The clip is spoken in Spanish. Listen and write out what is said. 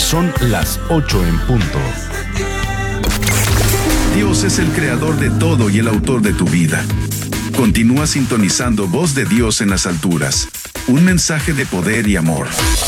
Son las 8 en punto. Dios es el creador de todo y el autor de tu vida. Continúa sintonizando Voz de Dios en las alturas. Un mensaje de poder y amor.